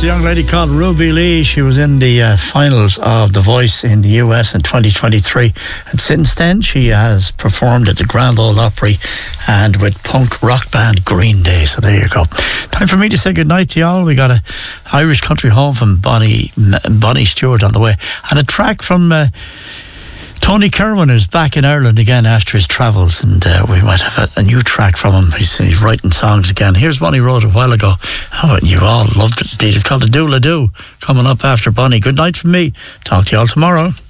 A young lady called Ruby Lee. She was in the finals of The Voice in the US in 2023, and since then she has performed at the Grand Ole Opry and with punk rock band Green Day. So there you go. Time for me to say goodnight to y'all. We got a Irish country home from Bonnie Stewart on the way, and a track from Tony Kerwin is back in Ireland again after his travels, and we might have a new track from him. He's writing songs again. Here's one he wrote a while ago. Oh, you all loved it indeed. It's called A Doula Do, coming up after Bonnie. Good night from me. Talk to you all tomorrow.